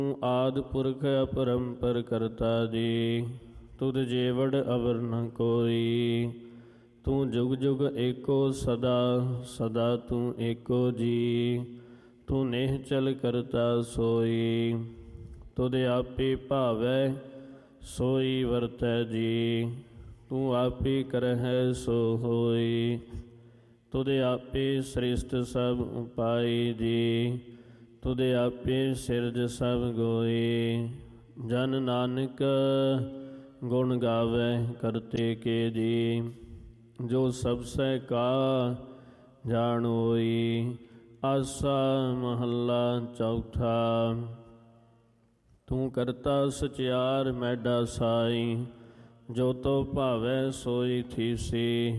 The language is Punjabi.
ਤੂੰ ਆਦਿ ਪੁਰਖ ਅਪਰੰਪਰ ਕਰਤਾ ਜੀ, ਤੁਧ ਜੇਵੜ ਅਵਰ ਨ ਕੋਈ। ਤੂੰ ਜੁਗ ਜੁਗ ਏਕੋ ਸਦਾ, ਸਦਾ ਤੂੰ ਏਕੋ ਜੀ। ਤੂੰ ਨਿਹਚਲ ਕਰਤਾ ਸੋਈ, ਤੁਧ ਆਪੇ ਭਾਵੈ ਸੋਈ ਵਰਤੈ ਜੀ। ਤੂੰ ਆਪੇ ਕਰਹਿ ਸੋ ਹੋਈ, ਤੁਧ ਆਪੇ ਸ੍ਰਿਸ਼ਟ ਸਭ ਉਪਾਈ ਜੀ। ਤੁਧ ਆਪੇ ਸਿਰਜ ਸਭ ਗੋਈ, ਜਨ ਨਾਨਕ ਗੁਣ ਗਾਵੈ ਕਰਤੇ ਕੇ ਜੀ। ਜੋ ਸਭ ਸਹਿ ਕਾ ਜਾਣ ਹੋਈ, ਆਸਾ ਮਹੱਲਾ ਚੌਥਾ। ਤੂੰ ਕਰਤਾ ਸਚਿਆਰ ਮੈਡਾ ਸਾਈ, ਜੋ ਤੋ ਭਾਵੈ ਸੋਈ ਥੀਸੀ।